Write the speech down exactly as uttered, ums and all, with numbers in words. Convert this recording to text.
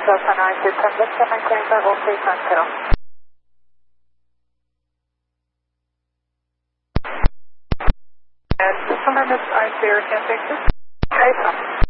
Delta nine two ten, lift and maintain level three five zero. And this one is I zero ten Victor. Okay,